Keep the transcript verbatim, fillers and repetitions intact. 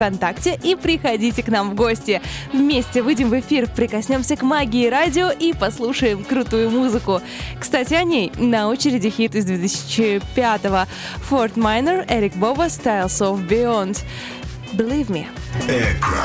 ВКонтакте и приходите к нам в гости. Вместе выйдем в эфир, прикоснемся к магии радио и послушаем крутую музыку. Кстати, о ней. На очереди хит из две тысячи пятого. Fort Minor, Эрик Бова, Styles of Beyond. Believe me.